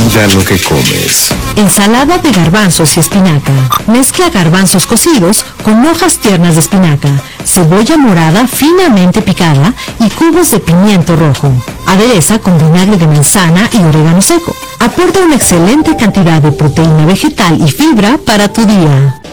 Cuida lo que comes. Ensalada de garbanzos y espinaca. Mezcla garbanzos cocidos con hojas tiernas de espinaca, cebolla morada finamente picada y cubos de pimiento rojo. Adereza con vinagre de manzana y orégano seco. Aporta una excelente cantidad de proteína vegetal y fibra para tu día.